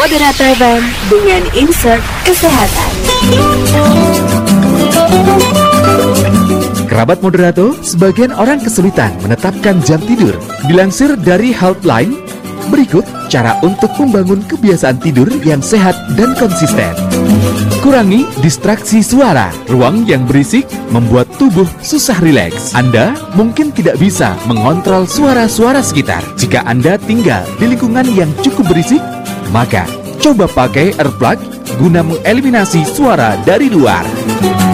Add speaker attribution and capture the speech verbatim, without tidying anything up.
Speaker 1: Moderator Band dengan insert kesehatan.
Speaker 2: Kerabat Moderato, sebagian orang kesulitan menetapkan jam tidur. Dilansir dari Healthline, berikut cara untuk membangun kebiasaan tidur yang sehat dan konsisten. Kurangi distraksi suara. Ruang yang berisik membuat tubuh susah rileks. Anda mungkin tidak bisa mengontrol suara-suara sekitar. Jika Anda tinggal di lingkungan yang cukup berisik, maka coba pakai earplug guna mengeliminasi suara dari luar.